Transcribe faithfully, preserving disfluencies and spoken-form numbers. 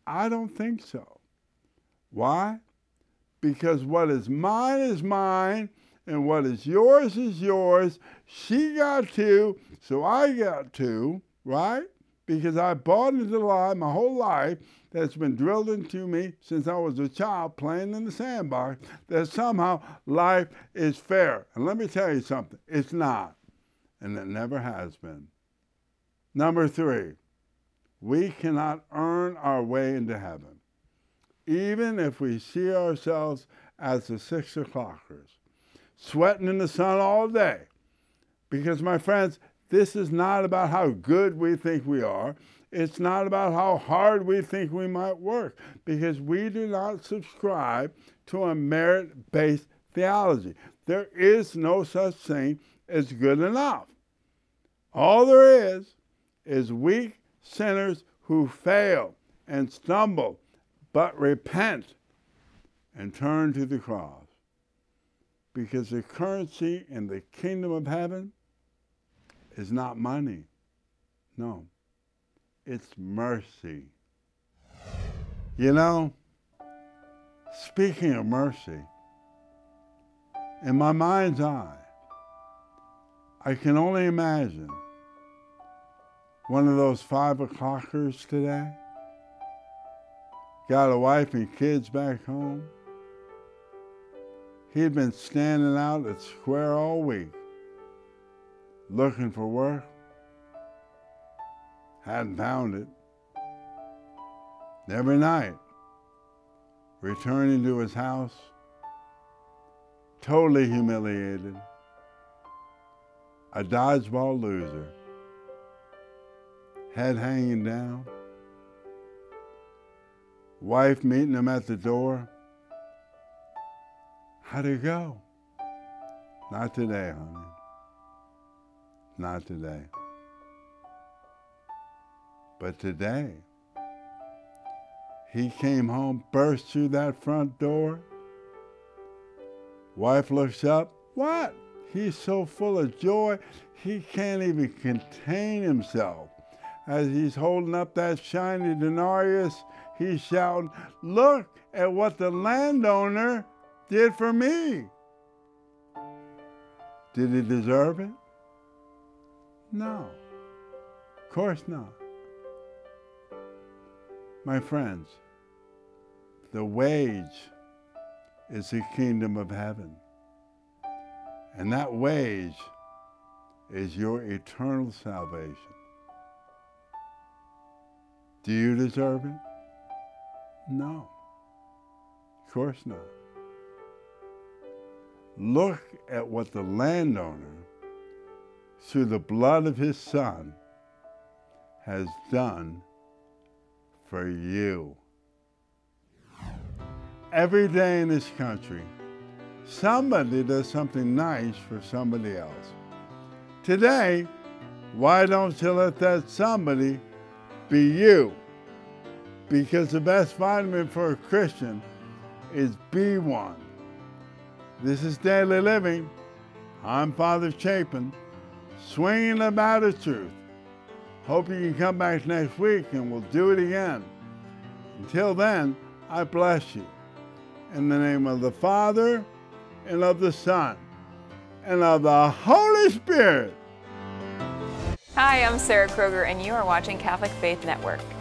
I don't think so. Why? Because what is mine is mine, and what is yours is yours. She got two, so I got two, right? Because I bought into the lie my whole life that's been drilled into me since I was a child playing in the sandbox, that somehow life is fair. And let me tell you something, it's not, and it never has been. Number three, we cannot earn our way into heaven, even if we see ourselves as the six o'clockers, sweating in the sun all day. Because, my friends, this is not about how good we think we are. It's not about how hard we think we might work, because we do not subscribe to a merit-based theology. There is no such thing as good enough. All there is is weak sinners who fail and stumble, but repent and turn to the cross. Because the currency in the kingdom of heaven is not money. No, it's mercy. You know, speaking of mercy, in my mind's eye, I can only imagine one of those five o'clockers today, got a wife and kids back home. He'd been standing out at Square all week, looking for work, hadn't found it. Every night, returning to his house, totally humiliated, a dodgeball loser, head hanging down, wife meeting him at the door. How'd it go? Not today, honey. Not today. But today, he came home, burst through that front door. Wife looks up. What? He's so full of joy, he can't even contain himself. As he's holding up that shiny denarius, he's shouting, "Look at what the landowner did for me." Did he deserve it? No, of course not. My friends, the wage is the kingdom of heaven. And that wage is your eternal salvation. Do you deserve it? No, of course not. Look at what the landowner, through the blood of his son, has done for you. Every day in this country, somebody does something nice for somebody else. Today, why don't you let that somebody be you? Because the best vitamin for a Christian is B one. This is Daily Living. I'm Father Chapin, swinging about the truth. Hope you can come back next week and we'll do it again. Until then, I bless you. In the name of the Father, and of the Son, and of the Holy Spirit. Hi, I'm Sarah Kroger, and you are watching Catholic Faith Network.